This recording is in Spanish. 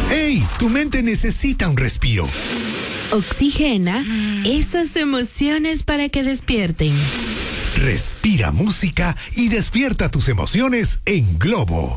¡Ey! Tu mente necesita un respiro. Oxigena esas emociones para que despierten. Respira música y despierta tus emociones en Globo.